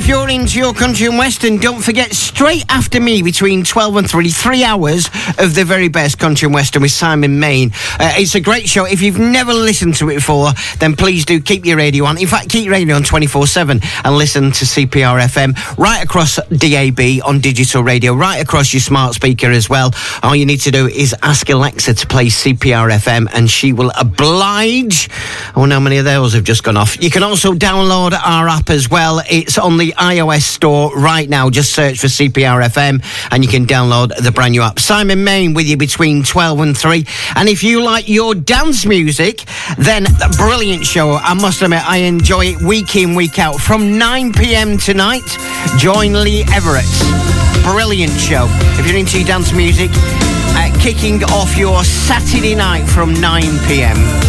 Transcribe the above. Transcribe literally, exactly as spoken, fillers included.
if you're into your country and western, don't forget, straight after me, between twelve and three, three hours of the very best country and western with Simon Main. Uh, it's a great show. If you've never listened to it before, then please do keep your radio on. In fact, keep your radio on twenty-four seven and listen to C P R F M right across D A B on digital radio, right across your smart speaker as well. All you need to do is ask Alexa to play C P R F M and she will oblige. I wonder how many of those have just gone off. You can also download our app as well. It's on the iOS store right now. Just search for C P R F M and you can download the brand new app. Simon Main with you between twelve and three. And if you like your dance music, then a brilliant show. I must admit, I enjoy it week in, week out. From nine p.m. tonight, join Lee Everett. Brilliant show. If you're into your dance music, uh, kicking off your Saturday night from nine p.m.